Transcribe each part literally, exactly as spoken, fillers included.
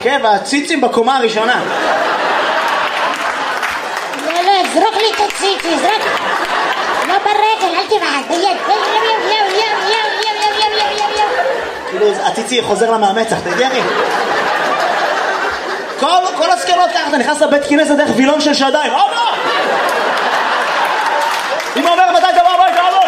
כן, והציצים בקומה הראשונה. לא, לא, זרוק לי את הציצי, זרוק. לא ברגל, אל תבעד, ביד. יו, יו, יו, יו, יו, יו, יו, יו, יו, יו. כאילו, הציצי חוזר למאמצח, תגיע לי? כל הסקרות ככה, אתה נכנס לבית כנסת דרך וילון של שדיים. אבא! אמא אומר מתי אתה בא הביתה, אבא!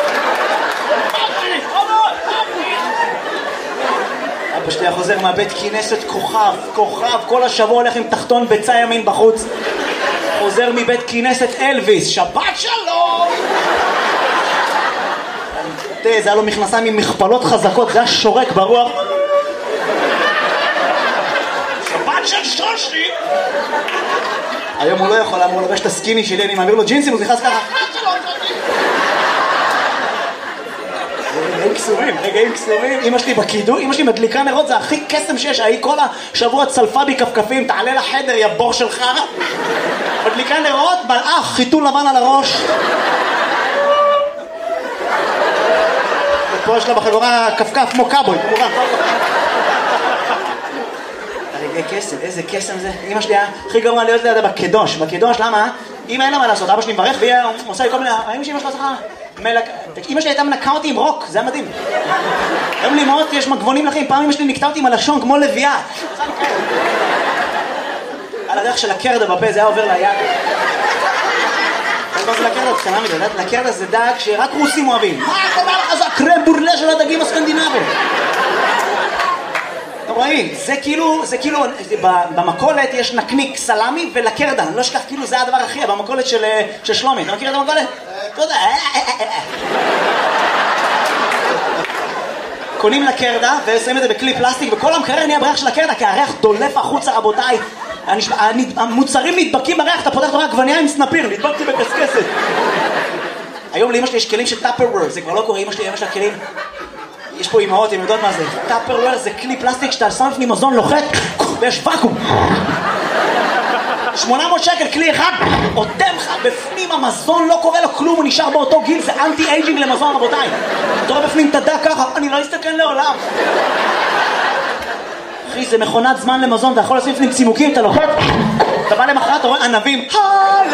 אבא שלי חוזר מהבית כנסת כוכב, כוכב, כל השבוע הולך עם תחתון ביצה ימין בחוץ. חוזר מבית כנסת אלוויס, שבת שלום! זה היה לו מכנסיים עם מכפלות חזקות, זה היה שורק ברוח. שבת של שושי! היום הוא לא יכול, אמור לבש את הסקיני שלי, אני מעביר לו ג'ינסים, הוא נכנס ככה. רגעים קסומים, רגעים קסומים. אמא שלי בקידו, אמא שלי מדליקה נרות, זה הכי קסם שיש. היא כל השבוע צלפה בי כפכפים, תעלה לחדר, יא בור שלך. מדליקה נרות, מלאך, חיתול לבן על הראש. ופה יש לה בחגורה כפכף כמו קאבוי, כמובן. רגעי קסם, איזה קסם זה. אמא שלי הכי גרוע להיות לידה בקדוש. בקדוש, למה? אמא אין לה מה לעשות, אבא שלי מברך והיא עושה לי כל מיני... אמא שלי אמא שלה עושה מלק... אמא שלי הייתה מנקה אותי עם רוק, זה היה מדהים. היום לימות יש מגבונים לכם, פעם אמא שלי נקטה אותי עם הלשון כמו לביאה. על הדרך של הקרדה בפה, זה היה עובר ליד. מה זה לקרדה? קטנה מדי, לקרדה זה דג שרק רוסים אוהבים. מה קורה לך? זה הקרם בורלה של הדגים הסקנדינבים. רואים, זה כאילו, זה כאילו, במקולת יש נקניק סלמי ולקרדה, אני לא אשכח, כאילו זה הדבר הכי, במקולת של שלומי, אתה מכיר את המקולת? תודה. קונים לקרדה ושמים את זה בכלי פלסטיק, וכל המקרר נהיה בריח של הקרדה, כי הריח דולף החוצה, רבותיי. המוצרים נדבקים בריח, אתה פותח את הריח גווניה עם סנפיר, נדבקתי בקסקסת. היום לאמא שלי יש כלים של טאפרוור, זה כבר לא קורה, אמא שלי, אמא שלה כלים. יש פה אמהות, הן יודעות מה זה. טאפרוור זה כלי פלסטיק שאתה שם לפני מזון לוחת ויש ואקום. שמונה מאות שקל כלי אחד, עודם לך בפנים המזון, לא קורה לו כלום, הוא נשאר באותו גיל, זה אנטי אייג'ינג למזון, רבותיי. אתה רואה בפנים תדע ככה, אני לא אסתכן לעולם. אחי, זה מכונת זמן למזון, אתה יכול לשים לפנים צימוקים, אתה לוחת, אתה בא למחרת, אתה רואה ענבים,